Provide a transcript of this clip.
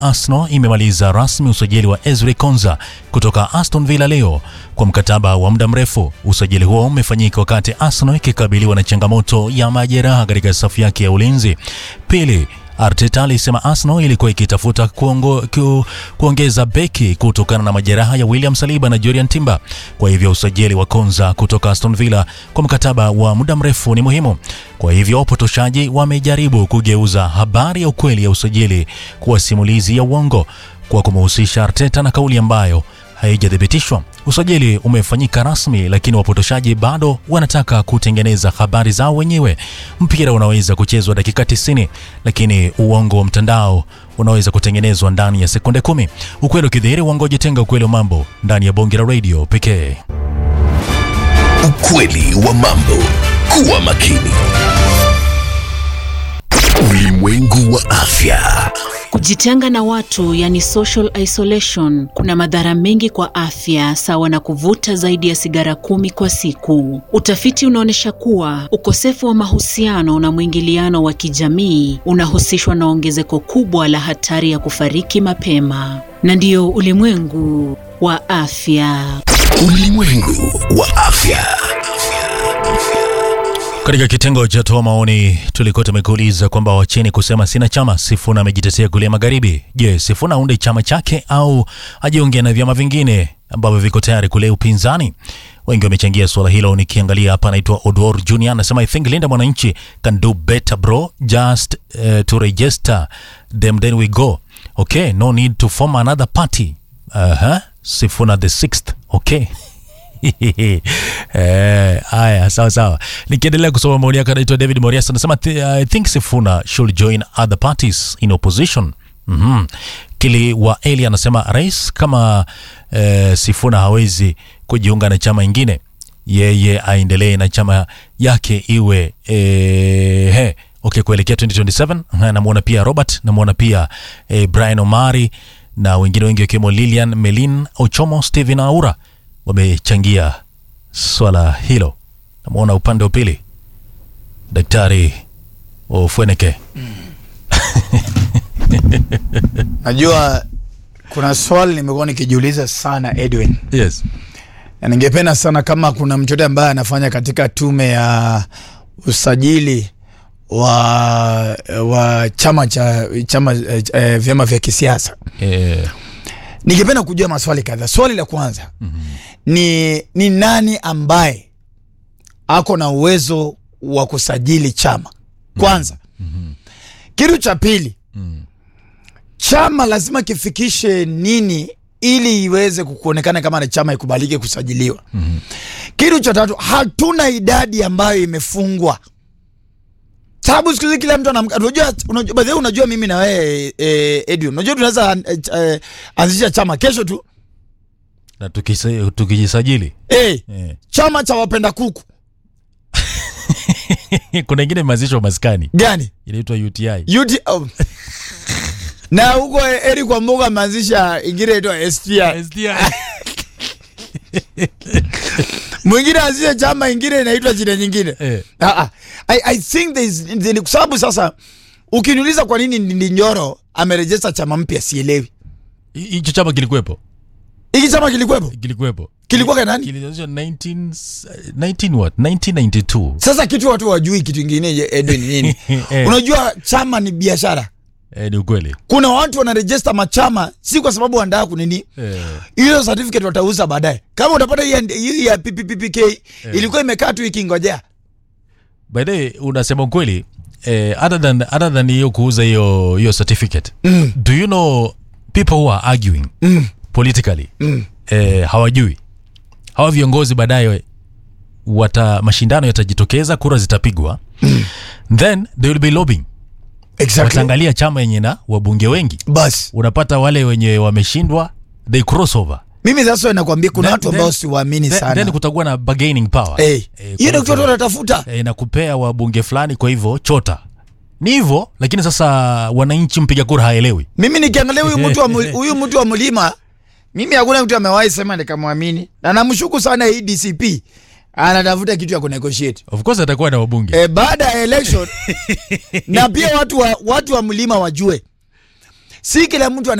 Arsenal imemaliza rasmi usajili wa Ezri Konza kutoka Aston Villa leo kwa mkataba wa muda mrefu. Usajili huo umefanyika wakati Arsenal ikikabiliwa na changamoto ya majeraha katika safu yake ya ulinzi. Pili, Arteta alisema Arsenal ilikuwa ikitafuta kuongeza beki kutokana na majeraha ya William Saliba na Jordan Timber. Kwa hivyo usajili wa Konza kutoka Aston Villa kwa mkataba wa muda mrefu ni muhimu. Kwa hivyo wapotoshaji wamejaribu kugeuza habari ya ukweli ya usajili kuwa simulizi ya uongo kwa kumhusisha Arteta na kauli ambayo haijathibitishwa. Usajili umefanyika rasmi, lakini wapotoshaji bado wanataka kutengeneza habari zao wenyewe. Mpira unaweza kuchezwa dakika 90, lakini uongo wa mtandao unaweza kutengenezwa ndani ya sekunde 10. Ukweli ukidhihiri, uongo jitenga. Ukweli wa mambo ndani ya Bonge la Radio pekee. Ukweli wa mambo. Kuwa makini. Ulimwengu wa afya. Kujitenga na watu, yani social isolation, kuna madhara mengi kwa afya, sawa na kuvuta zaidi ya sigara 10 kwa siku. Utafiti unaonyesha kuwa ukosefu wa mahusiano na mwingiliano wa kijamii unahusishwa na ongezeko kubwa la hatari ya kufariki mapema. Na ndio ulimwengu wa afya. Ulimwengu wa afya. Katika kitengo cha toa maoni tulikuwa tumekuuliza kwamba wacheni kusema sina chama. Sifuna amejitetea kule magharibi. Je, Sifuna aunde chama chake au ajiunge na vyama vingine ambavyo viko tayari kule upinzani? Wengi wamechangia swala hilo. Nikiangalia hapa, anaitwa Odwor Junior anasema I think Linda Mwananchi can do better bro, just to register them then we go. Okay, no need to form another party. Sifuna the 6th. Okay. Aya, sawa. Nikiendelea kusoma maoni yake, anaitwa David Morias anasema I think Sifuna should join other parties in opposition. Kili wa Eli anasema rais kama Sifuna hawezi kujiunga na chama ingine, yeye aendelee na chama yake iwe okay kuelekea 2027. Namuona pia Robert, namuona pia Brian Omari na wengine wengi wakiwemo Lilian Melin Ochomo, Steven Aura wamechangia swala hilo. Namuona upande wa pili Daktari Ofweneke. Najua kuna swali nimekuwa nikijiuliza sana Edwin. Yes. Na ningependa sana kama kuna mtu ambaye anafanya katika tume ya usajili wa chama vyama vya kisiasa. Ningependa kujua maswali kadhaa. Swali la kwanza, ni nani ambaye ako na uwezo wa kusajili chama? Kwanza. Kitu cha pili, chama lazima kifikishe nini ili iweze kuonekana kama na chama ikubalike kusajiliwa? Kitu cha tatu, hatuna idadi ambayo imefungwa. Sababu siku hizi kila mtu unajua mimi na wewe Edwin, unajua tunaweza anzisha chama kesho tu na tukijisajili chama cha wapenda kuku. Kuna ingine mazisho maskani gani inaitwa UTI. Na huko Eric kwa Mboga mazisha ingine inaitwa STI. Mwingine azia chama ingine inaitwa jina nyingine. I think there is sababu. Sasa ukiniuliza kwa nini Ndinjoro amerejesta chama mpya, sielewi. Hicho chama kilikuwepo. Hiki chama kilikuwepo. Kilikuwa kwa nani? Kilianzishwa 1992. Sasa kitu watu wajui kitu kingine Edwin nini? Unajua chama ni biashara. Ni ukweli. Kuna watu wanaregister machama si kwa sababu wanataka kunini. Hiyo certificate watauza baadaye. Kama utapata hii ya PPPK ilikuwa imekaa tu ikingojea. By the way, unasema ukweli, other than hiyo kuuza hiyo certificate. Do you know people who are arguing politically? Hawajui. Hawa viongozi baadaye mashindano yatajitokeza, kura zitapigwa. Then they will be lobbying. Exactly. Wataangalia chama yenye na wabunge wengi. Bas. Unapata wale wenye wameshindwa, they cross over. Mimi sasa nakwambia kuna watu ambao siwaamini sana. Then kutakuwa na bargaining power. Hiyo ndio kitu wanatafuta. Na kupea wabunge fulani, kwa hivyo chota. Ni hivyo, lakini sasa wananchi mpiga kura haelewi. Mimi nikiangalia huyu mtu wa Mlima, mimi hakuna mtu amewahi sema nikamwamini. Na namshuku sana hii DCP. Anatafuta kitu ya kunegotiate. Of course atakuwa na wabunge. Baada ya election na pia watu wa Mlima wajue. Si kila mtu